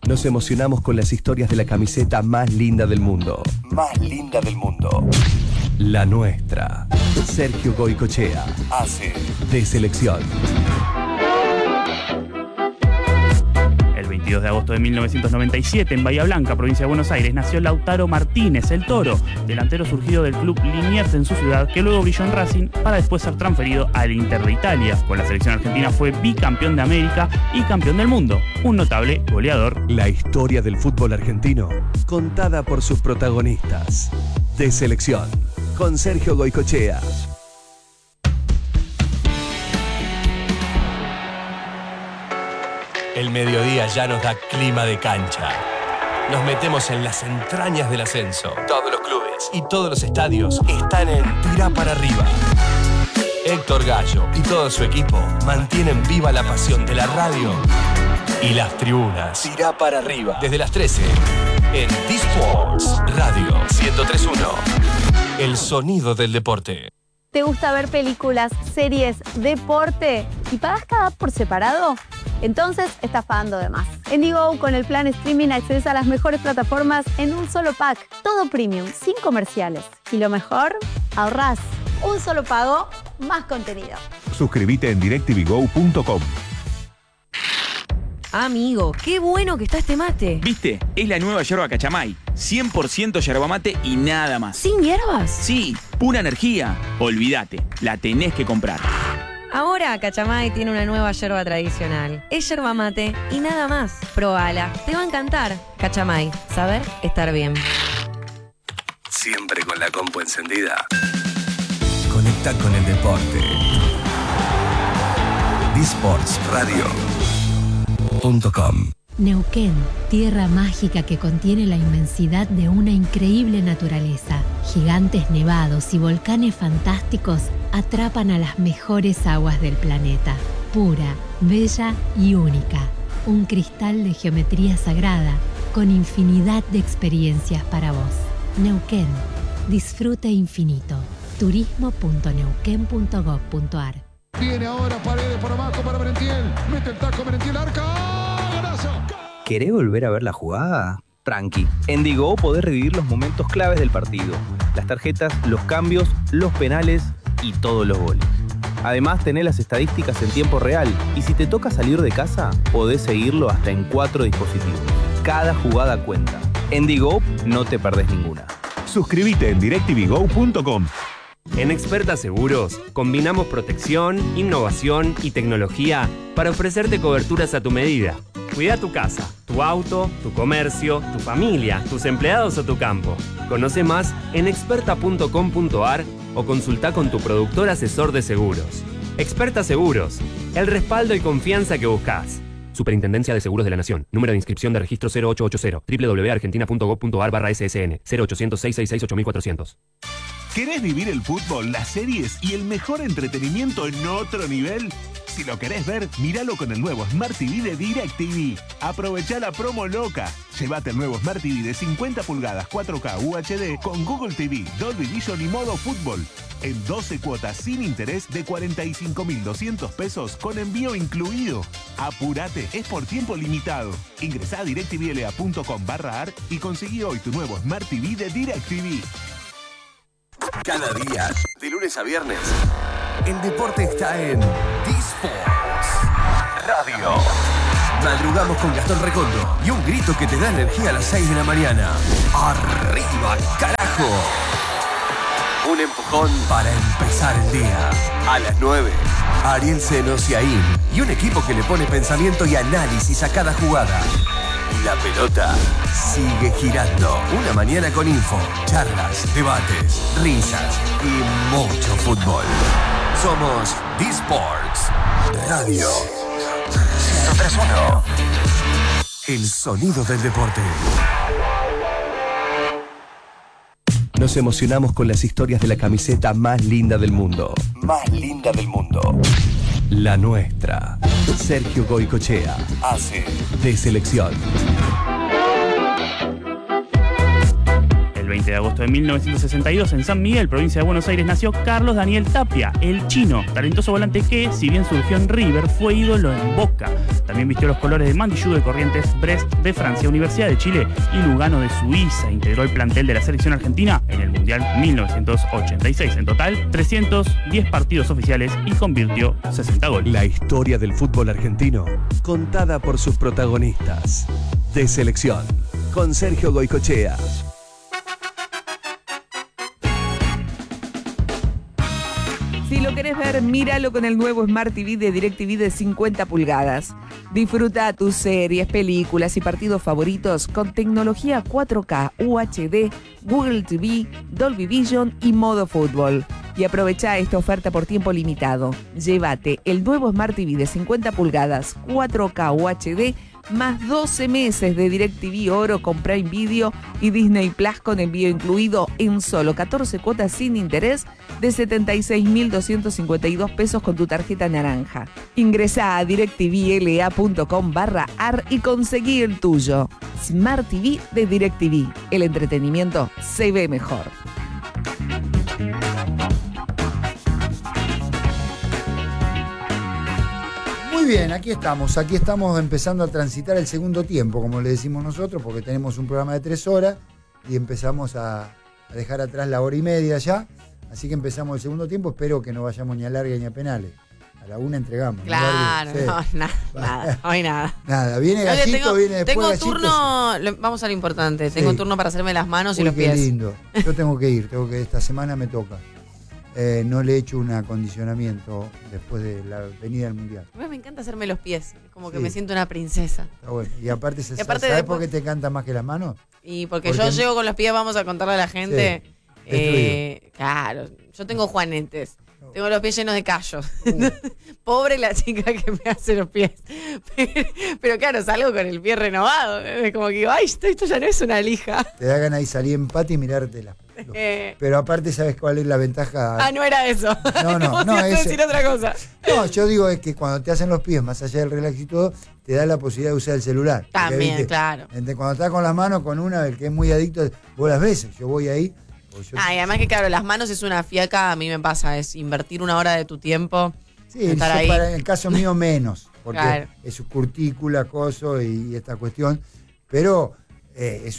Nos emocionamos con las historias de la camiseta más linda del mundo. Más linda del mundo. La nuestra. Sergio Goycochea hace de selección. El 22 de agosto de 1997, en Bahía Blanca, provincia de Buenos Aires, nació Lautaro Martínez, el Toro, delantero surgido del club Liniers en su ciudad, que luego brilló en Racing para después ser transferido al Inter de Italia. Con la selección argentina fue bicampeón de América y campeón del mundo, un notable goleador. La historia del fútbol argentino, contada por sus protagonistas. De selección, con Sergio Goycochea. El mediodía ya nos da clima de cancha. Nos metemos en las entrañas del ascenso. Todos los clubes y todos los estadios están en Tirá para arriba. Héctor Gallo y todo su equipo mantienen viva la pasión de la radio y las tribunas. Tirá para arriba. Desde las 13 en D-Sports Radio 103.1. El sonido del deporte. ¿Te gusta ver películas, series, deporte y pagas cada por separado? Entonces estás pagando de más. En Digo, con el plan streaming accedes a las mejores plataformas en un solo pack. Todo premium, sin comerciales. Y lo mejor, ahorrás. Un solo pago, más contenido. Suscríbete en directvgo.com. Amigo, qué bueno que está este mate. ¿Viste? Es la nueva yerba Cachamay. 100% yerba mate y nada más. ¿Sin hierbas? Sí, pura energía. Olvídate, la tenés que comprar. Ahora Cachamay tiene una nueva yerba tradicional. Es yerba mate y nada más. Probala, te va a encantar. Cachamay, saber estar bien. Siempre con la compu encendida. Conecta con el deporte. D-Sports Radio.com. Neuquén, tierra mágica que contiene la inmensidad de una increíble naturaleza. Gigantes nevados y volcanes fantásticos atrapan a las mejores aguas del planeta. Pura, bella y única. Un cristal de geometría sagrada con infinidad de experiencias para vos. Neuquén, disfrute infinito. turismo.neuquén.gov.ar. Viene ahora Paredes por abajo para Merentiel. Mete el taco Merentiel, arca. ¡Golazo! ¿Querés volver a ver la jugada? Tranqui. En Digo podés revivir los momentos claves del partido. Las tarjetas, los cambios, los penales y todos los goles. Además tenés las estadísticas en tiempo real. Y si te toca salir de casa, podés seguirlo hasta en 4 dispositivos. Cada jugada cuenta. En Digo no te perdés ninguna. Suscríbete en directvgo.com. En Experta Seguros, combinamos protección, innovación y tecnología para ofrecerte coberturas a tu medida. Cuida tu casa, tu auto, tu comercio, tu familia, tus empleados o tu campo. Conoce más en experta.com.ar o consulta con tu productor asesor de seguros. Experta Seguros, el respaldo y confianza que buscas. Superintendencia de Seguros de la Nación. Número de inscripción de registro 0880 www.argentina.gov.ar/SSN 0800-666-8400. ¿Querés vivir el fútbol, las series y el mejor entretenimiento en otro nivel? Si lo querés ver, míralo con el nuevo Smart TV de DirecTV. Aprovechá la promo loca. Llévate el nuevo Smart TV de 50 pulgadas 4K UHD con Google TV, Dolby Vision y modo fútbol. En 12 cuotas sin interés de 45.200 pesos con envío incluido. Apurate, es por tiempo limitado. Ingresá a directvla.com/ar y conseguí hoy tu nuevo Smart TV de DirecTV. Cada día, de lunes a viernes, el deporte está en D-Sports Radio. Madrugamos con Gastón Recondo y un grito que te da energía a las 6 de la mañana. ¡Arriba, carajo! Un empujón para empezar el día. A las 9, Ariel Senos y Aín y un equipo que le pone pensamiento y análisis a cada jugada. Y la pelota sigue girando. Una mañana con info, charlas, debates, risas y mucho fútbol. Somos D-Sports Radio 103.1. El sonido del deporte. Nos emocionamos con las historias de la camiseta más linda del mundo. Más linda del mundo. La nuestra. Sergio Goycochea hace de selección. El 20 de agosto de 1962, en San Miguel, provincia de Buenos Aires, nació Carlos Daniel Tapia, el chino, talentoso volante que, si bien surgió en River, fue ídolo en Boca. También vistió los colores de Mandillú de Corrientes, Brest de Francia, Universidad de Chile y Lugano de Suiza. Integró el plantel de la selección argentina en el Mundial 1986. En total, 310 partidos oficiales y convirtió 60 goles. La historia del fútbol argentino, contada por sus protagonistas. De Selección, con Sergio Goicochea. Si lo querés ver, míralo con el nuevo Smart TV de DirecTV de 50 pulgadas. Disfruta tus series, películas y partidos favoritos con tecnología 4K, UHD, Google TV, Dolby Vision y modo fútbol. Y aprovecha esta oferta por tiempo limitado. Llévate el nuevo Smart TV de 50 pulgadas, 4K UHD, más 12 meses de DirecTV Oro con Prime Video y Disney Plus con envío incluido en solo 14 cuotas sin interés de 76.252 pesos con tu tarjeta naranja. Ingresá a directvla.com/ar y conseguí el tuyo. Smart TV de DirecTV. El entretenimiento se ve mejor. Muy bien, aquí estamos empezando a transitar el segundo tiempo, como le decimos nosotros, porque tenemos un programa de 3 horas y empezamos a dejar atrás la hora y media ya, así que empezamos el segundo tiempo, espero que no vayamos ni a larga ni a penales. A la una entregamos. Claro, sí. nada, hoy nada. Nada, viene Gallito, viene después Tengo Gallito, turno, vamos a lo importante, tengo turno para hacerme las manos y los pies. Qué lindo, yo tengo que ir, esta semana me toca. No le he hecho un acondicionamiento después de la venida del Mundial. A mí me encanta hacerme los pies, como que me siento una princesa. Está bueno. Y aparte, ¿sabes por qué te canta más que las manos? Y porque yo llego con los pies, vamos a contarle a la gente. Claro, yo tengo juanetes. Tengo los pies llenos de callos. Pobre la chica que me hace los pies. Pero claro, salgo con el pie renovado. Es como que digo, ay, esto ya no es una lija. Te da ganas de salir en pata y mirártela. Pero aparte, ¿sabes cuál es la ventaja? Ah, no era eso. No, es decir otra cosa. No, yo digo es que cuando te hacen los pies, más allá del relax y todo, te da la posibilidad de usar el celular. También, porque, claro. Cuando estás con las manos, con una, el que es muy adicto, vos las ves, yo voy ahí. Y además que claro, las manos es una fiaca, a mí me pasa, es invertir una hora de tu tiempo. Sí, estar ahí. En el caso mío menos, porque claro, es su curtícula, coso y esta cuestión, pero es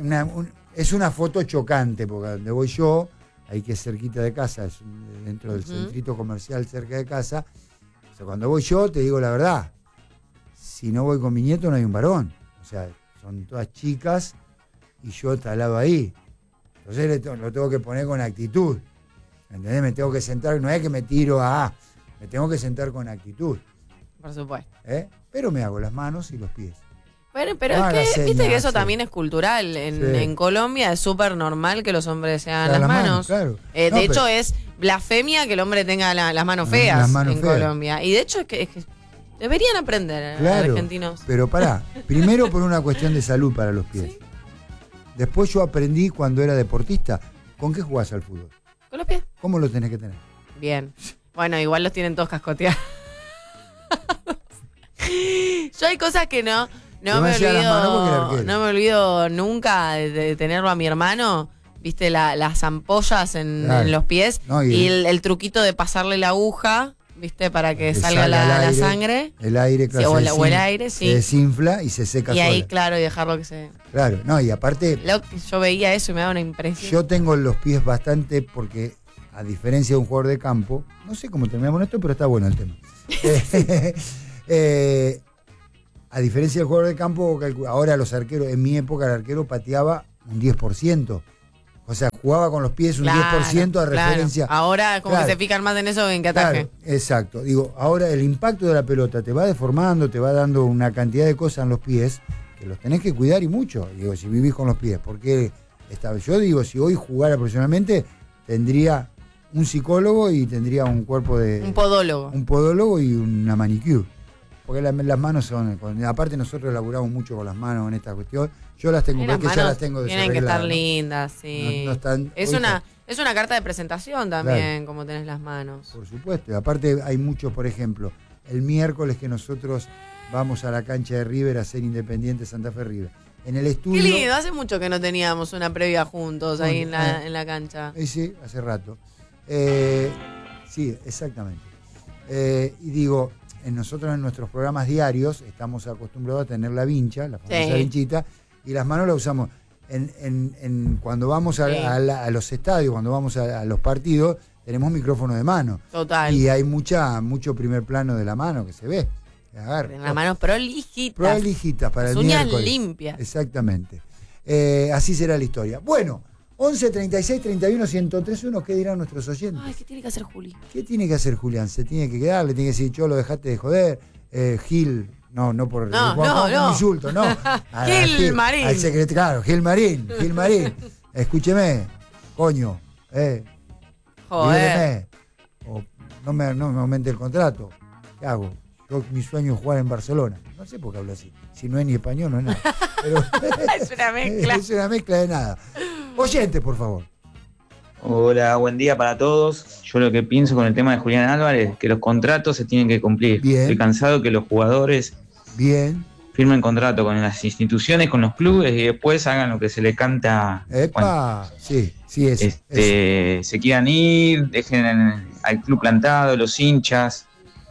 una foto chocante, porque donde voy yo, ahí que es cerquita de casa, es dentro del centrito comercial cerca de casa, o sea, cuando voy yo, te digo la verdad, si no voy con mi nieto no hay un varón, o sea, son todas chicas y yo talado ahí. Entonces lo tengo que poner con actitud. ¿Entendés? Me tengo que sentar, no es que me tiro me tengo que sentar con actitud. Por supuesto. Pero me hago las manos y los pies. Bueno, pero es que, viste que eso también es cultural. En Colombia es súper normal que los hombres se hagan las manos. Claro. De hecho, es blasfemia que el hombre tenga las manos feas Colombia. Y de hecho es que deberían aprender argentinos. Pero pará, primero por una cuestión de salud para los pies. ¿Sí? Después yo aprendí cuando era deportista, ¿con qué jugás al fútbol? Con los pies. ¿Cómo lo tenés que tener? Bien. Bueno, igual los tienen todos cascoteados. Yo hay cosas que no me olvido nunca de tenerlo a mi hermano. ¿Viste las ampollas en los pies? No, y el truquito de pasarle la aguja, ¿viste? Para que salga la sangre. El aire, claro. Sí, o el aire, sí. Se desinfla y se seca sola. Y ahí, claro, y dejarlo que se... Claro, no, y aparte... Yo veía eso y me daba una impresión. Yo tengo los pies bastante porque, a diferencia de un jugador de campo, no sé cómo terminamos esto, pero está bueno el tema. A diferencia del jugador de campo, ahora los arqueros, en mi época el arquero pateaba un 10%. O sea, jugaba con los pies un 10% de referencia. Ahora como que se fijan más en eso que en que ataje. Claro, exacto. Digo, ahora el impacto de la pelota te va deformando, te va dando una cantidad de cosas en los pies que los tenés que cuidar y mucho. Digo, si vivís con los pies. Porque yo digo, si hoy jugara profesionalmente, tendría un psicólogo y tendría un cuerpo de... Un podólogo. Un podólogo y una manicure. Porque las manos son... Aparte nosotros laburamos mucho con las manos en esta cuestión. Yo las tengo, porque ya las tengo tienen que estar lindas, sí. No están, es una carta de presentación también, como tenés las manos. Por supuesto. Aparte hay muchos, por ejemplo, el miércoles que nosotros vamos a la cancha de River a ser Independiente Santa Fe River. En el estudio... Qué lindo, hace mucho que no teníamos una previa juntos ahí en la cancha. Sí, hace rato. Sí, exactamente. Y digo, nosotros en nuestros programas diarios estamos acostumbrados a tener la vincha, la famosa vinchita, y las manos las usamos. Cuando vamos a los estadios, cuando vamos a los partidos, tenemos micrófono de mano. Total. Y hay mucho primer plano de la mano que se ve. En las manos prolijitas. Prolijitas para las el uñas miércoles. limpias. Exactamente. Así será la historia. Bueno, 11 36 31 1031, ¿qué dirán nuestros oyentes? Ay, ¿qué tiene que hacer Juli? ¿Qué tiene que hacer Julián? Se tiene que quedar, le tiene que decir, Cholo, dejate de joder. Gil, no por un insulto, no. Gil Marín. Al secretario, claro, Gil Marín. Escúcheme, coño. Joder. O no me aumente el contrato. ¿Qué hago? Mi sueño es jugar en Barcelona. No sé por qué hablo así. Si no es ni español, no es nada. Pero es una mezcla. Es una mezcla de nada. Oyentes, por favor. Hola, buen día para todos. Yo lo que pienso con el tema de Julián Álvarez es que los contratos se tienen que cumplir. Bien. Estoy cansado que los jugadores firmen contrato con las instituciones, con los clubes y después hagan lo que se les canta. Sí, se quieran ir, dejen al club plantado, los hinchas.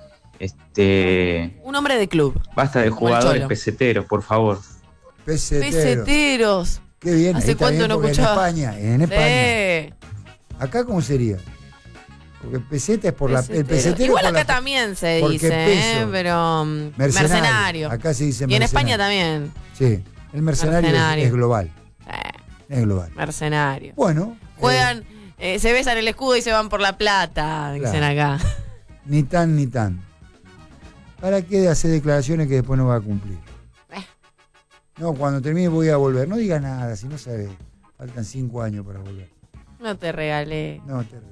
Un hombre de club. Basta de jugadores peseteros, por favor. Peseteros. Qué bien. ¿Hace cuánto no escuchaba? En España. ¿Acá cómo sería? Porque peseta es por el pesetero. Igual acá también se dice, pero mercenario. Acá se dice mercenario. Y en España también. Sí, el mercenario. Es global. Es global. Mercenario. Bueno. Juegan, se besan el escudo y se van por la plata, dicen acá. Ni tan. ¿Para qué hacer declaraciones que después no va a cumplir? No, cuando termine voy a volver. No diga nada, si no sabes. Faltan 5 años para volver. No te regalé.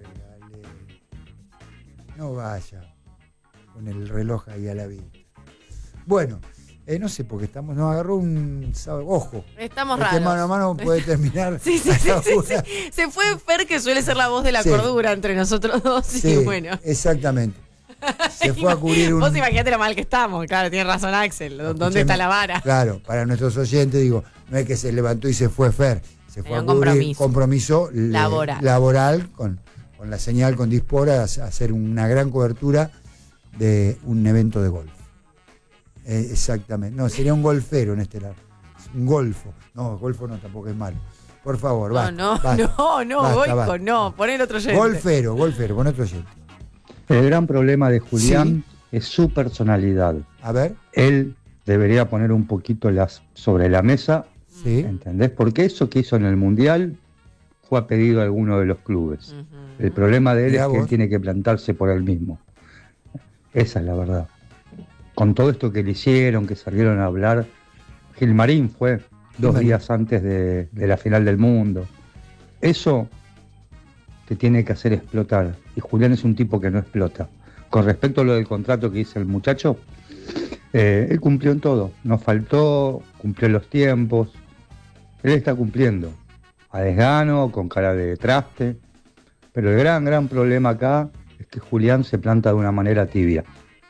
No vaya con el reloj ahí a la vista. Bueno, no sé, porque nos agarró un ojo. Estamos raros. Mano a mano puede terminar. Sí. Se fue Fer, que suele ser la voz de la cordura entre nosotros dos. Sí, y bueno. Exactamente. Se fue a cubrir Vos imaginate lo mal que estamos. Claro, tiene razón Axel. ¿Dónde está la vara? Claro, para nuestros oyentes, digo, no es que se levantó y se fue Fer. Se fue a cubrir compromiso laboral con la señal con Dispora a hacer una gran cobertura de un evento de golf. Exactamente. No, sería un golfero en este lado. Un golfo. No, golfo no, tampoco es malo. Por favor, basta. No, pon el otro oyente. Golfero, pon otro oyente. El gran problema de Julián es su personalidad. A ver. Él debería poner un poquito sobre la mesa. Sí. ¿Entendés? Porque eso que hizo en el Mundial fue a pedido de alguno de los clubes. El problema de él es que él tiene que plantarse por él mismo. Esa es la verdad. Con todo esto que le hicieron, que salieron a hablar, Gilmarín fue 2 días antes de la final del mundo. Eso te tiene que hacer explotar. Y Julián es un tipo que no explota. Con respecto a lo del contrato que hizo el muchacho, él cumplió en todo. No faltó, cumplió los tiempos. Él está cumpliendo. A desgano, con cara de traste. Pero el gran problema acá es que Julián se planta de una manera tibia.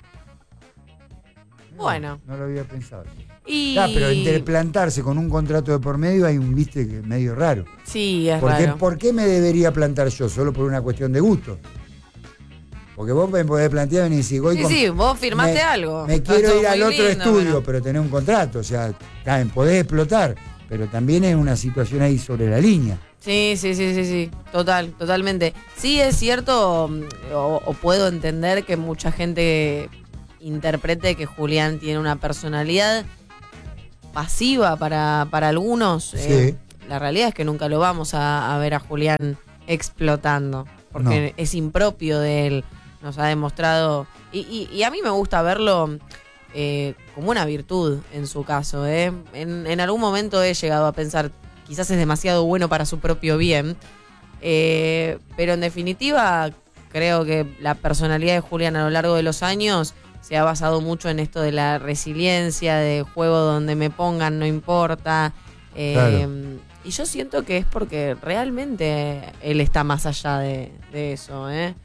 Bueno. No lo había pensado. Pero entre plantarse con un contrato de por medio hay un que medio raro. Sí, es raro. ¿Por qué me debería plantar yo? Solo por una cuestión de gusto. Porque vos me podés plantear y decir, vos firmaste algo. Me quiero ir al otro estudio, pero tenés un contrato. O sea, podés explotar, pero también es una situación ahí sobre la línea. Sí. Totalmente. Sí, es cierto, o puedo entender que mucha gente interprete que Julián tiene una personalidad pasiva para algunos. Sí. La realidad es que nunca lo vamos a ver a Julián explotando, porque es impropio de él. Nos ha demostrado, y a mí me gusta verlo como una virtud en su caso. En algún momento he llegado a pensar, quizás es demasiado bueno para su propio bien, pero en definitiva creo que la personalidad de Julián a lo largo de los años se ha basado mucho en esto de la resiliencia, de juego donde me pongan, no importa. Claro. Y yo siento que es porque realmente él está más allá de eso.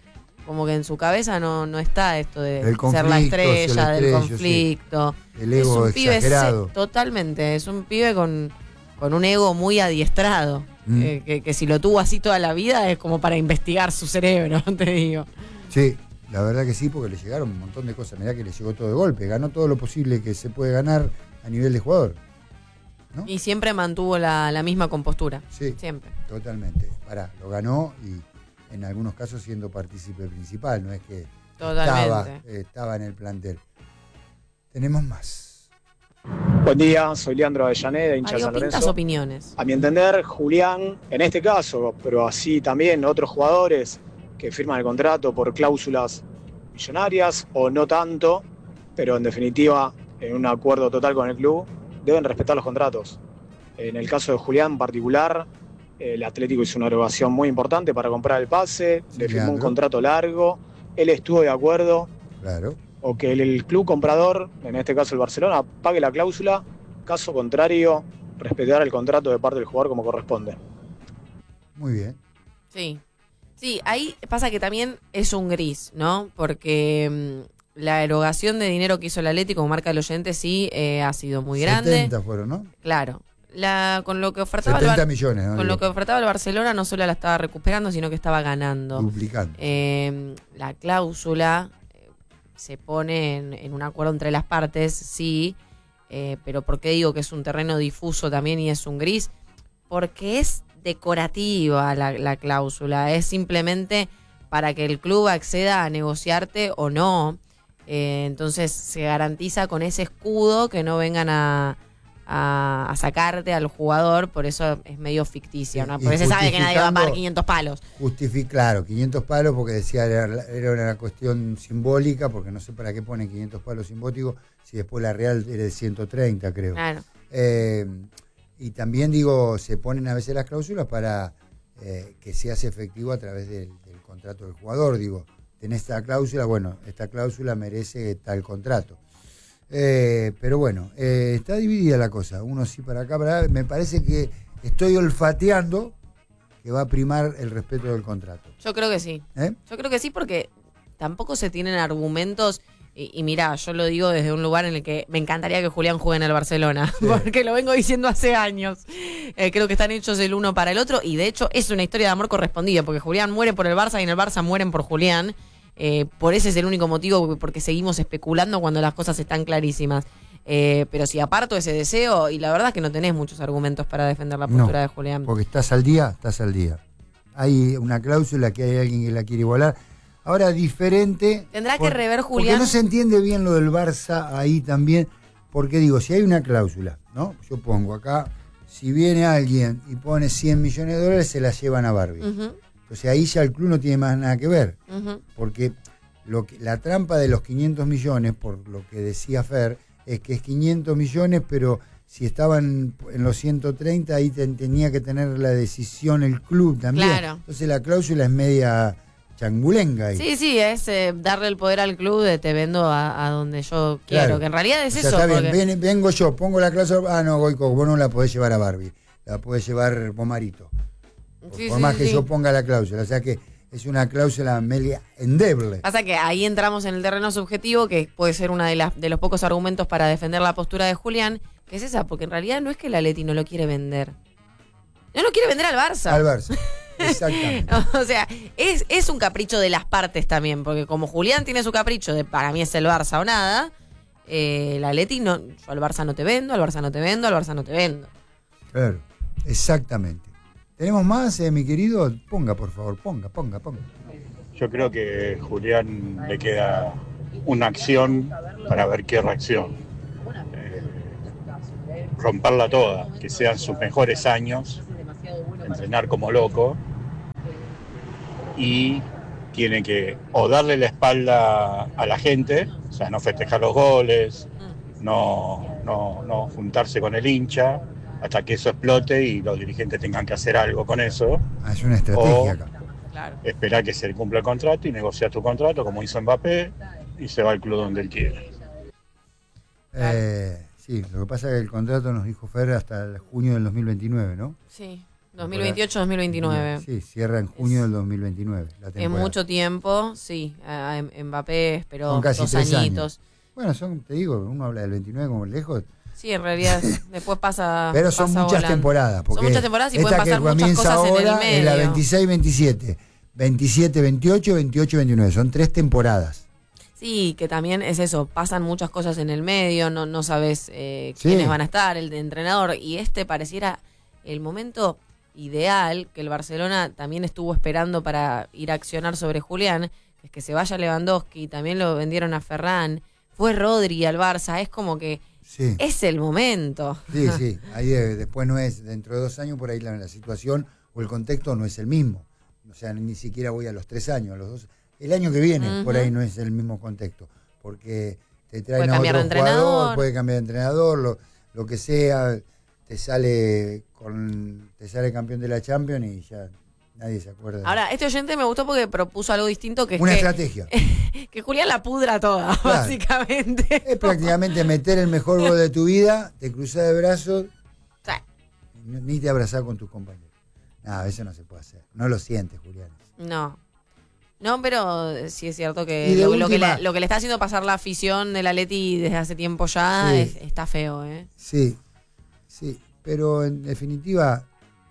Como que en su cabeza no está esto de El ser la estrella, conflicto, del conflicto. Sí. El ego es un pibe exagerado. Totalmente, es un pibe con un ego muy adiestrado. Que si lo tuvo así toda la vida es como para investigar su cerebro, te digo. Sí, la verdad que sí, porque le llegaron un montón de cosas. Mirá que le llegó todo de golpe, ganó todo lo posible que se puede ganar a nivel de jugador. ¿No? Y siempre mantuvo la misma compostura. Sí, siempre. Totalmente. Lo ganó y en algunos casos siendo partícipe principal, no es que estaba en el plantel. Tenemos más. Buen día, soy Leandro Avellaneda, hincha de San Lorenzo. Opiniones. A mi entender, Julián, en este caso, pero así también otros jugadores que firman el contrato por cláusulas millonarias o no tanto, pero en definitiva, en un acuerdo total con el club, deben respetar los contratos. En el caso de Julián en particular, el Atlético hizo una erogación muy importante para comprar el pase, le firmó un contrato largo, él estuvo de acuerdo. Claro. O que el club comprador, en este caso el Barcelona, pague la cláusula, caso contrario, respetar el contrato de parte del jugador como corresponde. Muy bien. Sí, ahí pasa que también es un gris, ¿no? Porque la erogación de dinero que hizo el Atlético, como marca el oyente, sí ha sido muy grande. 70 fueron, ¿no? Claro. Con lo que ofertaba 70 millones, ¿no? Con lo que ofertaba el Barcelona no solo la estaba recuperando, sino que estaba ganando. Duplicando. La cláusula se pone en un acuerdo entre las partes, sí, pero ¿por qué digo que es un terreno difuso también y es un gris? Porque es decorativa la cláusula, es simplemente para que el club acceda a negociarte o no, entonces se garantiza con ese escudo que no vengan a sacarte al jugador, por eso es medio ficticia, ¿no? Porque se sabe que nadie va a pagar 500 palos. Claro, 500 palos porque decía era una cuestión simbólica, porque no sé para qué ponen 500 palos simbólicos, si después la real era de 130, creo. Claro. Y también digo, se ponen a veces las cláusulas para que se hace efectivo a través del contrato del jugador. Digo, tenés esta cláusula, bueno, esta cláusula merece tal contrato. Pero bueno, está dividida la cosa, uno sí para acá, para allá. Me parece que estoy olfateando que va a primar el respeto del contrato. Yo creo que sí. Yo creo que sí, porque tampoco se tienen argumentos, y mirá, yo lo digo desde un lugar en el que me encantaría que Julián juegue en el Barcelona, sí. Porque lo vengo diciendo hace años. Creo que están hechos el uno para el otro, y de hecho es una historia de amor correspondida, porque Julián muere por el Barça y en el Barça mueren por Julián. Por ese es el único motivo, porque seguimos especulando cuando las cosas están clarísimas. Pero si aparto ese deseo, y la verdad es que no tenés muchos argumentos para defender la postura de Julián. Porque estás al día. Hay una cláusula que hay alguien que la quiere igualar. Ahora, diferente. Tendrá que rever Julián. Porque no se entiende bien lo del Barça ahí también. Porque digo, si hay una cláusula, ¿no? Yo pongo acá, si viene alguien y pone 100 millones de dólares, se la llevan a Barbie. Uh-huh. Entonces ahí ya el club no tiene más nada que ver. Uh-huh. Porque la trampa de los 500 millones, por lo que decía Fer, es que es 500 millones, pero si estaban en los 130, ahí tenía que tener la decisión el club también. Claro. Entonces la cláusula es media changulenga ahí. Sí, es darle el poder al club de te vendo a donde yo quiero, claro. Que en realidad es, o sea, eso. Está bien, vengo yo, pongo la cláusula, no, Goico, vos no la podés llevar a Barbie, la podés llevar Pomarito. Por más que yo ponga la cláusula, o sea que es una cláusula media endeble. Pasa que ahí entramos en el terreno subjetivo, que puede ser uno de los pocos argumentos para defender la postura de Julián, que es esa, porque en realidad no es que el Atleti no lo quiere vender. No lo quiere vender al Barça. Al Barça, exactamente. O sea, es un capricho de las partes también, porque como Julián tiene su capricho de para mí es el Barça o nada, el Atleti no, yo al Barça no te vendo, al Barça no te vendo, al Barça no te vendo. Claro, exactamente. ¿Tenemos más, mi querido? Ponga, por favor, ponga. Yo creo que Julián le queda una acción para ver qué reacción. Romperla toda, que sean sus mejores años, entrenar como loco, y tiene que o darle la espalda a la gente, o sea, no festejar los goles, no juntarse con el hincha, hasta que eso explote y los dirigentes tengan que hacer algo con eso. Es una estrategia acá. Claro. Esperar que se cumpla el contrato y negociar tu contrato, como hizo Mbappé, y se va al club donde él quiere. Sí, lo que pasa es que el contrato nos dijo Fer hasta el junio del 2029, ¿no? Sí. 2028-2029. Sí, cierra en junio del 2029. La temporada. En mucho tiempo, sí. Mbappé esperó Son casi 2 3 añitos. Bueno, te digo, uno habla del 29 como lejos. Sí, en realidad después pasa. Pero son pasa muchas volando. temporadas. Porque son muchas temporadas y pueden pasar muchas cosas ahora en el medio. Es la 26-27, 27-28, 28-29. Son 3 temporadas. Sí, que también es eso, pasan muchas cosas en el medio, no sabes quiénes van a estar, el de entrenador, y pareciera el momento ideal que el Barcelona también estuvo esperando para ir a accionar sobre Julián, es que se vaya Lewandowski, también lo vendieron a Ferran, fue Rodri al Barça, es como que es el momento. Sí, ahí después no es, dentro de 2 años por ahí la situación o el contexto no es el mismo, o sea, ni siquiera voy a los 3 años, a los 2. El año que viene, por ahí no es el mismo contexto, porque te traen a otro jugador, puede cambiar de entrenador, lo que sea, te sale campeón de la Champions y ya nadie se acuerda. Ahora, este oyente me gustó porque propuso algo distinto, que es una estrategia. Que Julián la pudra toda, básicamente. Es prácticamente meter el mejor gol de tu vida, te cruzás de brazos, ni te abrazás con tus compañeros. No, eso no se puede hacer. No lo sientes, Julián. No, pero sí es cierto que lo que le está haciendo pasar la afición del Atleti desde hace tiempo ya está feo, ¿eh? Sí, pero en definitiva,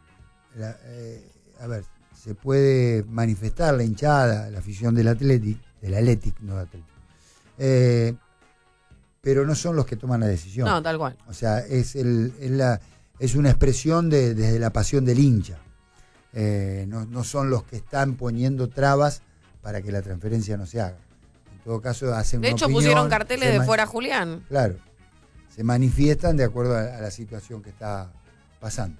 se puede manifestar la hinchada, la afición del Athletic, no del Athletic, pero no son los que toman la decisión. No, tal cual. O sea, es una expresión desde la pasión del hincha. No son los que están poniendo trabas para que la transferencia no se haga. En todo caso, hacen una opinión. De hecho, pusieron carteles de fuera Julián. Claro. Se manifiestan de acuerdo a la situación que está pasando.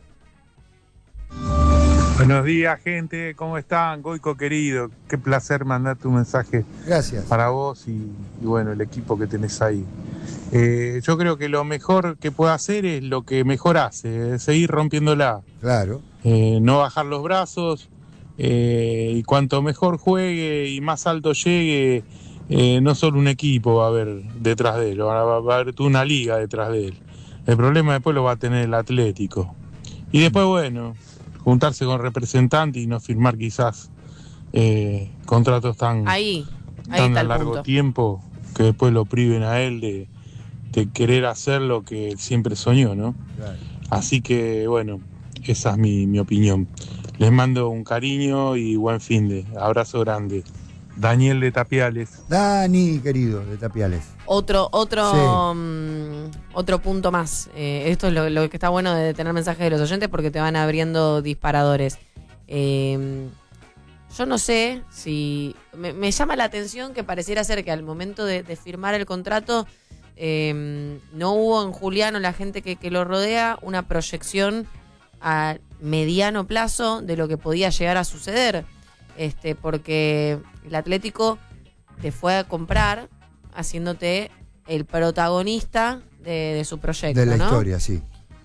Buenos días, gente. ¿Cómo están? Goico querido, qué placer mandar tu mensaje. Gracias. Para vos y bueno, el equipo que tenés ahí. Yo creo que lo mejor que puede hacer es lo que mejor hace, seguir rompiéndola. Claro. No bajar los brazos, y cuanto mejor juegue y más alto llegue, no solo un equipo va a haber detrás de él, va a haber toda una liga detrás de él. El problema después lo va a tener el Atlético. Y después, bueno, juntarse con representantes y no firmar quizás contratos tan a largo tiempo que después lo priven a él de querer hacer lo que él siempre soñó, ¿no? Claro. Así que, bueno, esa es mi opinión. Les mando un cariño y buen fin de. Abrazo grande. Daniel de Tapiales. Dani, querido, de Tapiales. Otro punto más. Esto es lo que está bueno de tener mensajes de los oyentes porque te van abriendo disparadores. Yo no sé si... Me llama la atención que pareciera ser que al momento de firmar el contrato no hubo en Julián o la gente que lo rodea una proyección a mediano plazo de lo que podía llegar a suceder. Porque el Atlético te fue a comprar haciéndote el protagonista de su proyecto, de la ¿no? historia, sí.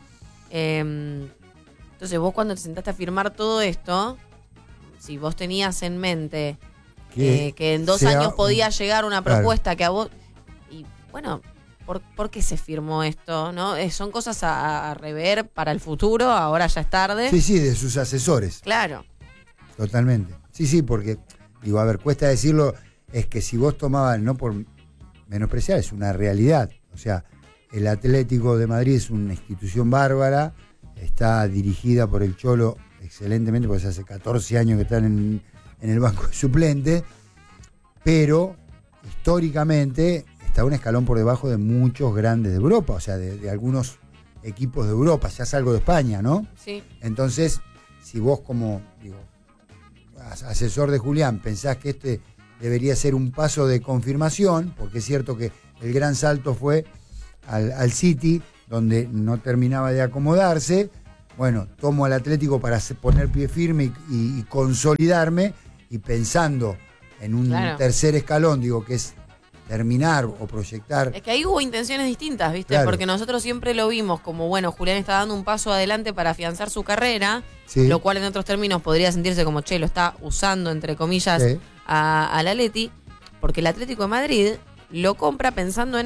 Entonces vos cuando te sentaste a firmar todo esto, si vos tenías en mente que en 2 años podía llegar una propuesta que a vos... Y bueno, ¿por qué se firmó esto? ¿No? Son cosas a rever para el futuro, ahora ya es tarde. Sí, de sus asesores. Claro. Totalmente. Sí, porque, digo, a ver, cuesta decirlo, es que si vos tomabas, no por menospreciar, es una realidad. O sea, el Atlético de Madrid es una institución bárbara, está dirigida por el Cholo excelentemente, porque hace 14 años que están en el banco de suplentes, pero históricamente está un escalón por debajo de muchos grandes de Europa, o sea, de algunos equipos de Europa, ya salgo de España, ¿no? Sí. Entonces, si vos como, digo, asesor de Julián, pensás que este debería ser un paso de confirmación, porque es cierto que el gran salto fue al City, donde no terminaba de acomodarse. Bueno, tomo al Atlético para poner pie firme y consolidarme, y pensando en un tercer escalón, digo, que es terminar o proyectar. Es que ahí hubo intenciones distintas, ¿viste? Claro. Porque nosotros siempre lo vimos como, bueno, Julián está dando un paso adelante para afianzar su carrera, sí, lo cual en otros términos podría sentirse como, che, lo está usando, entre comillas, sí, al Atleti, porque el Atlético de Madrid lo compra pensando en él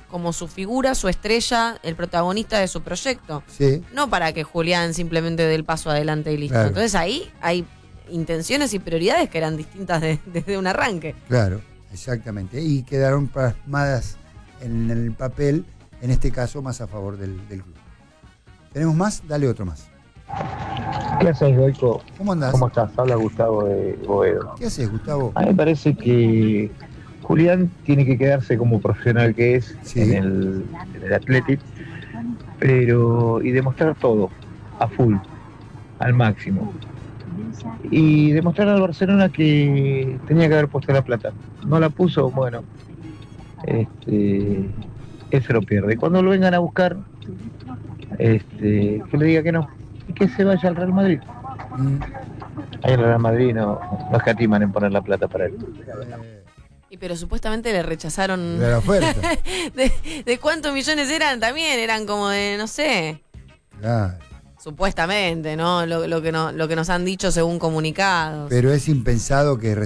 como su figura, su estrella, el protagonista de su proyecto. Sí. No para que Julián simplemente dé el paso adelante y listo. Claro. Entonces ahí hay intenciones y prioridades que eran distintas desde un arranque. Claro, exactamente. Y quedaron plasmadas en el papel, en este caso, más a favor del club. ¿Tenemos más? Dale otro más. ¿Qué haces, Goico? ¿Cómo andás? ¿Cómo estás? Habla Gustavo de Boedo. ¿Qué haces, Gustavo? A mí me parece que Julián tiene que quedarse como profesional que es en el Athletic, pero y demostrar todo, a full, al máximo. Y demostrar al Barcelona que tenía que haber puesto la plata. No la puso, bueno, él se lo pierde. Cuando lo vengan a buscar, que le diga que no, y que se vaya al Real Madrid. Ahí en el Real Madrid no escatiman en poner la plata para él. Pero supuestamente le rechazaron de la oferta. ¿De cuántos millones eran? También eran como de, no sé. Claro. Supuestamente, ¿no? Lo que nos han dicho según comunicados. Pero es impensado que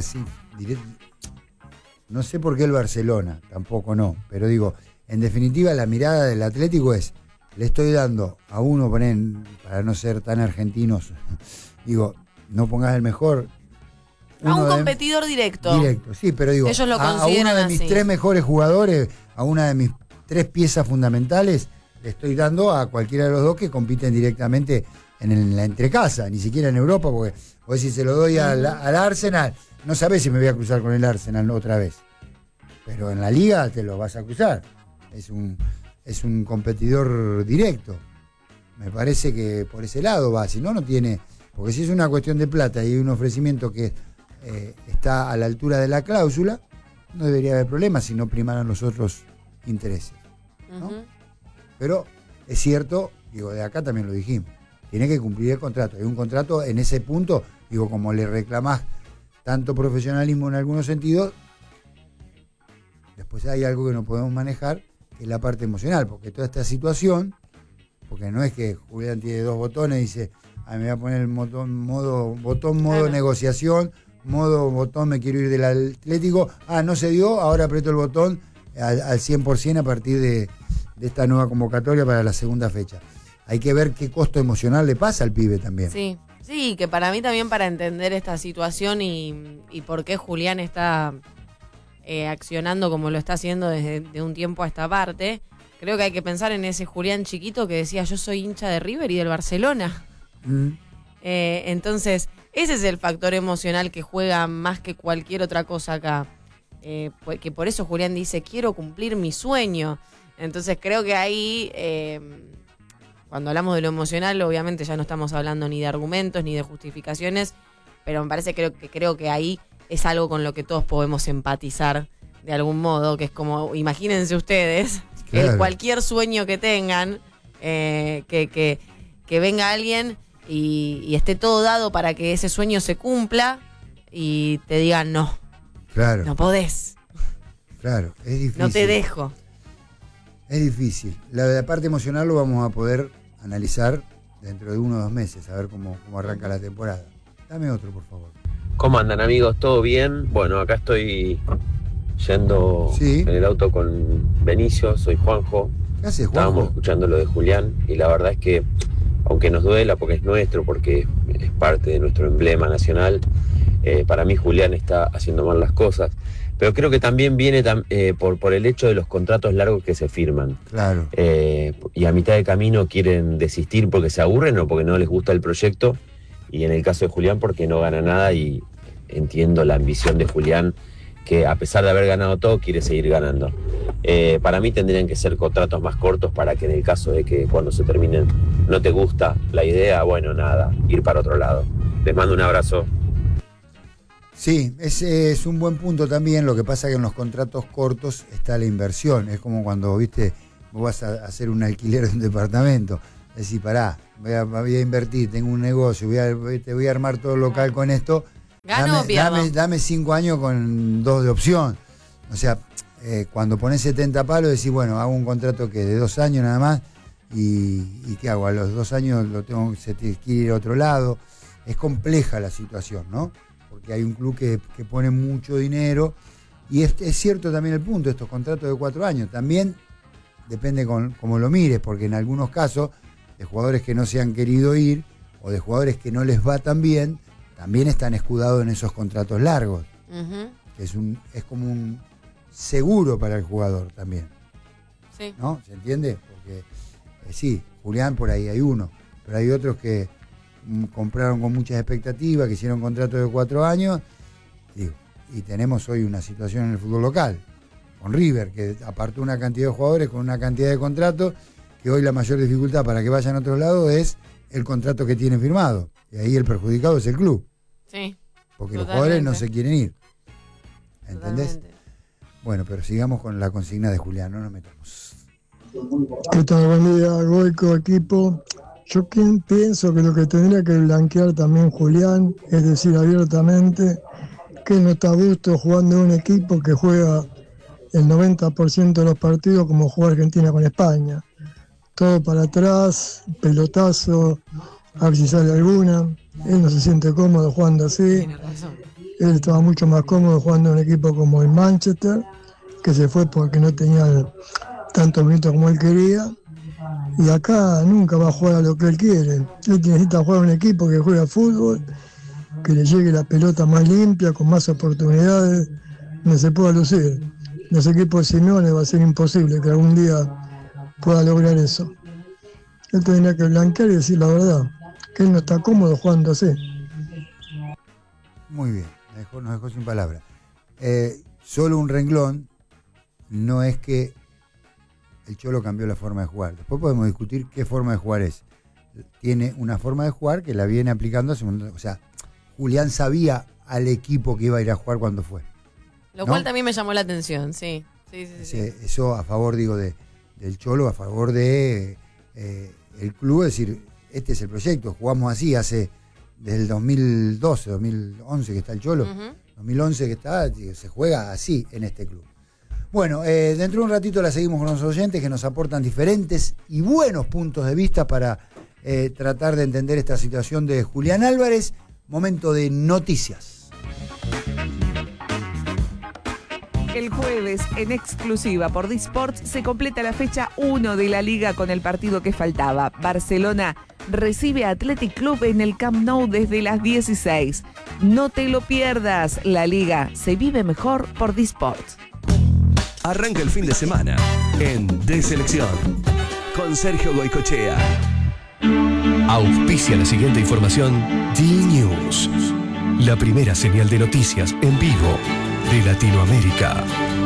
no sé por qué el Barcelona, tampoco no. Pero digo, en definitiva la mirada del Atlético es, le estoy dando a uno, para no ser tan argentinos, digo, no pongas el mejor. A un competidor directo. Directo, sí, pero digo, ellos lo a uno de mis 3 mejores jugadores, a una de mis 3 piezas fundamentales, le estoy dando a cualquiera de los dos que compiten directamente en la entrecasa, ni siquiera en Europa, porque hoy si se lo doy al Arsenal, no sabés si me voy a cruzar con el Arsenal otra vez. Pero en la liga te lo vas a cruzar. Es un competidor directo. Me parece que por ese lado va, si no, no tiene. Porque si es una cuestión de plata y hay un ofrecimiento que está a la altura de la cláusula, no debería haber problema si no primaran los otros intereses, ¿no? Pero es cierto, digo, de acá también lo dijimos, tiene que cumplir el contrato. Hay un contrato en ese punto, digo, como le reclamás tanto profesionalismo en algunos sentidos, después hay algo que no podemos manejar, que es la parte emocional, porque toda esta situación, porque no es que Julián tiene 2 botones y dice, me voy a poner el modo negociación, modo botón me quiero ir del Atlético, no se dio, ahora aprieto el botón al 100% a partir de esta nueva convocatoria para la segunda fecha. Hay que ver qué costo emocional le pasa al pibe también. Sí, que para mí también, para entender esta situación y por qué Julián está accionando como lo está haciendo desde un tiempo a esta parte, creo que hay que pensar en ese Julián chiquito que decía, yo soy hincha de River y del Barcelona. Entonces, ese es el factor emocional que juega más que cualquier otra cosa acá. Que por eso Julián dice, quiero cumplir mi sueño. Entonces creo que ahí, cuando hablamos de lo emocional, obviamente ya no estamos hablando ni de argumentos ni de justificaciones, pero me parece creo que ahí es algo con lo que todos podemos empatizar de algún modo, que es como, imagínense ustedes, claro, cualquier sueño que tengan, que venga alguien y esté todo dado para que ese sueño se cumpla y te digan no. Claro. No podés. Claro, es difícil. No te dejo. Es difícil. La parte emocional lo vamos a poder analizar dentro de 1 o 2 meses, a ver cómo arranca la temporada. Dame otro, por favor. ¿Cómo andan, amigos? ¿Todo bien? Bueno, acá estoy yendo en el auto con Benicio, soy Juanjo. ¿Qué haces, Juanjo? Estábamos escuchando lo de Julián y la verdad es que, aunque nos duela porque es nuestro, porque es parte de nuestro emblema nacional, para mí Julián está haciendo mal las cosas. Pero creo que también viene por el hecho de los contratos largos que se firman. Claro. Y a mitad de camino quieren desistir porque se aburren o porque no les gusta el proyecto. Y en el caso de Julián porque no gana nada, y entiendo la ambición de Julián, que a pesar de haber ganado todo, quiere seguir ganando. Para mí tendrían que ser contratos más cortos para que en el caso de que cuando se terminen no te gusta la idea, bueno, nada, ir para otro lado. Les mando un abrazo. Sí, ese es un buen punto también. Lo que pasa es que en los contratos cortos está la inversión. Es como cuando, viste, vos vas a hacer un alquiler de un departamento. Decís, pará, voy a invertir, tengo un negocio, te voy a armar todo el local con esto. Dame 5 años con 2 de opción. O sea, cuando pones 70 palos decís, bueno, hago un contrato que de 2 años nada más, y ¿qué hago? A los 2 años se tiene que ir a otro lado. Es compleja la situación, ¿no? Porque hay un club que pone mucho dinero, y es cierto también el punto, estos contratos de 4 años. También depende cómo lo mires, porque en algunos casos de jugadores que no se han querido ir o de jugadores que no les va tan bien, también están escudados en esos contratos largos. Que es como un seguro para el jugador también. Sí. ¿No? ¿Se entiende? Porque sí, Julián por ahí hay uno, pero hay otros que compraron con muchas expectativas, que hicieron contratos de 4 años, y tenemos hoy una situación en el fútbol local, con River, que apartó una cantidad de jugadores con una cantidad de contratos, que hoy la mayor dificultad para que vayan a otro lado es el contrato que tienen firmado. Y ahí el perjudicado es el club. Sí. Porque los jugadores no se quieren ir. ¿Entendés? Totalmente. Bueno, pero sigamos con la consigna de Julián, no nos metamos. ¿Qué tal? Buen día, Goico, equipo. Yo pienso que lo que tendría que blanquear también Julián, es decir, abiertamente, que él no está a gusto jugando en un equipo que juega el 90% de los partidos como juega Argentina con España. Todo para atrás, pelotazo, a ver si sale alguna. Él no se siente cómodo jugando así. Él estaba mucho más cómodo jugando en un equipo como el Manchester, que se fue porque no tenía tantos minutos como él quería. Y acá nunca va a jugar a lo que él quiere. Él necesita jugar a un equipo que juega fútbol, que le llegue la pelota más limpia, con más oportunidades, donde se pueda lucir. Los equipos de Simeone va a ser imposible que algún día pueda lograr eso. Él tendría que blanquear y decir la verdad, que él no está cómodo jugando así. Muy bien, nos dejó sin palabras. Solo un renglón, no es que el Cholo cambió la forma de jugar. Después podemos discutir qué forma de jugar es. Tiene una forma de jugar que la viene aplicando hace un montón. O sea, Julián sabía al equipo que iba a ir a jugar cuando fue. Lo cual también me llamó la atención, sí. Sí. Eso a favor, digo, del Cholo, a favor de el club, es decir, este es el proyecto, jugamos así desde el 2012, 2011 que está el Cholo, 2011 que está, se juega así en este club. Bueno, dentro de un ratito la seguimos con los oyentes que nos aportan diferentes y buenos puntos de vista para tratar de entender esta situación de Julián Álvarez. Momento de noticias. El jueves, en exclusiva por D-Sports, se completa la fecha 1 de la Liga con el partido que faltaba. Barcelona recibe a Athletic Club en el Camp Nou desde las 16. No te lo pierdas, la Liga se vive mejor por D-Sports. Arranca el fin de semana en De Selección con Sergio Goicoechea. Auspicia la siguiente información D-News, la primera señal de noticias en vivo de Latinoamérica.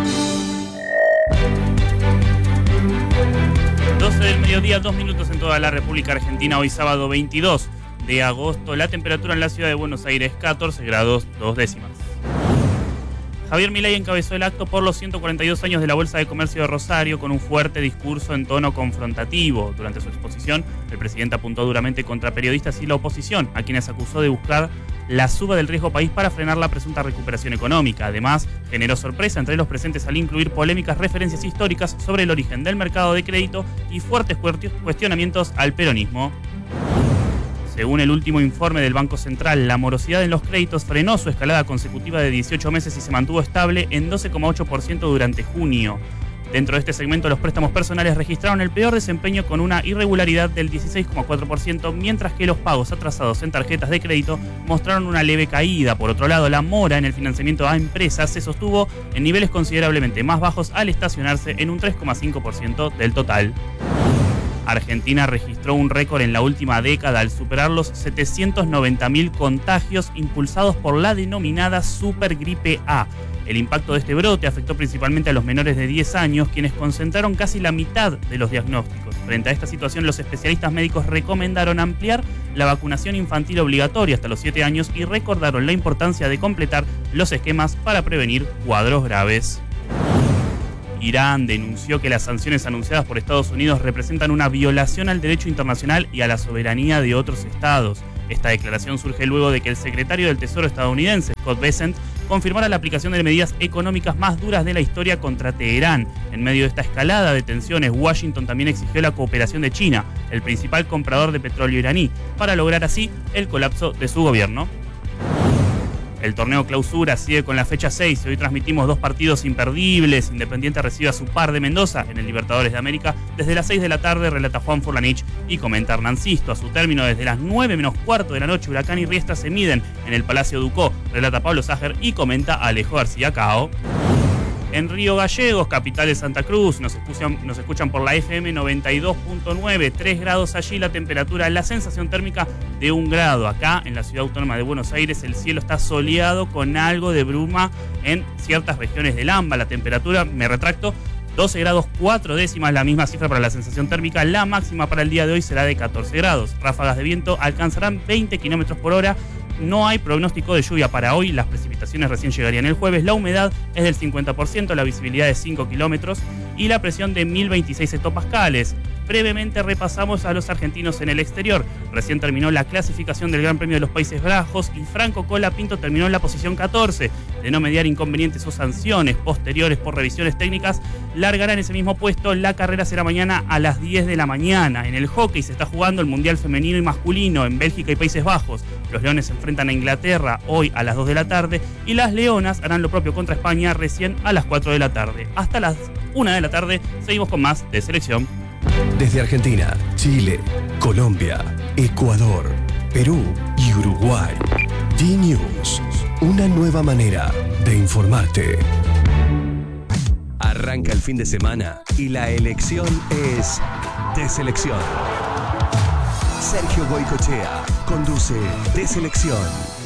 12 del mediodía, 2 minutos en toda la República Argentina. Hoy sábado 22 de agosto. La temperatura en la ciudad de Buenos Aires, 14 grados 2 décimas. Javier Milei encabezó el acto por los 142 años de la Bolsa de Comercio de Rosario con un fuerte discurso en tono confrontativo. Durante su exposición, el presidente apuntó duramente contra periodistas y la oposición, a quienes acusó de buscar la suba del riesgo país para frenar la presunta recuperación económica. Además, generó sorpresa entre los presentes al incluir polémicas referencias históricas sobre el origen del mercado de crédito y fuertes cuestionamientos al peronismo. Según el último informe del Banco Central, la morosidad en los créditos frenó su escalada consecutiva de 18 meses y se mantuvo estable en 12,8% durante junio. Dentro de este segmento, los préstamos personales registraron el peor desempeño con una irregularidad del 16,4%, mientras que los pagos atrasados en tarjetas de crédito mostraron una leve caída. Por otro lado, la mora en el financiamiento a empresas se sostuvo en niveles considerablemente más bajos al estacionarse en un 3,5% del total. Argentina registró un récord en la última década al superar los 790.000 contagios impulsados por la denominada supergripe A. El impacto de este brote afectó principalmente a los menores de 10 años, quienes concentraron casi la mitad de los diagnósticos. Frente a esta situación, los especialistas médicos recomendaron ampliar la vacunación infantil obligatoria hasta los 7 años y recordaron la importancia de completar los esquemas para prevenir cuadros graves. Irán denunció que las sanciones anunciadas por Estados Unidos representan una violación al derecho internacional y a la soberanía de otros estados. Esta declaración surge luego de que el secretario del Tesoro estadounidense, Scott Bessent, confirmara la aplicación de medidas económicas más duras de la historia contra Teherán. En medio de esta escalada de tensiones, Washington también exigió la cooperación de China, el principal comprador de petróleo iraní, para lograr así el colapso de su gobierno. El torneo Clausura sigue con la fecha 6. Hoy transmitimos 2 partidos imperdibles. Independiente recibe a su par de Mendoza en el Libertadores de América. Desde las 6 de la tarde relata Juan Furlanich y comenta Hernán Sisto. A su término, desde las 9 menos cuarto de la noche, Huracán y Riestra se miden en el Palacio Ducó. Relata Pablo Ságer y comenta Alejo García Cao. En Río Gallegos, capital de Santa Cruz, nos escuchan por la FM 92.9, 3 grados allí la temperatura, la sensación térmica de 1 grado. Acá, en la ciudad autónoma de Buenos Aires, el cielo está soleado con algo de bruma en ciertas regiones del AMBA. La temperatura, me retracto, 12 grados 4 décimas, la misma cifra para la sensación térmica. La máxima para el día de hoy será de 14 grados. Ráfagas de viento alcanzarán 20 kilómetros por hora. No hay pronóstico de lluvia para hoy, las precipitaciones recién llegarían el jueves, la humedad es del 50%, la visibilidad de 5 kilómetros y la presión de 1026 hectopascales. Brevemente repasamos a los argentinos en el exterior. Recién terminó la clasificación del Gran Premio de los Países Bajos y Franco Colapinto terminó en la posición 14. De no mediar inconvenientes o sanciones posteriores por revisiones técnicas, largará en ese mismo puesto. La carrera será mañana a las 10 de la mañana. En el hockey se está jugando el Mundial Femenino y Masculino en Bélgica y Países Bajos. Los Leones se enfrentan a Inglaterra hoy a las 2 de la tarde y las Leonas harán lo propio contra España recién a las 4 de la tarde. Hasta las 1 de la tarde seguimos con más de Selección. Desde Argentina, Chile, Colombia, Ecuador, Perú y Uruguay. D-News, una nueva manera de informarte. Arranca el fin de semana y la elección es de Selección. Sergio Goycochea conduce de Selección.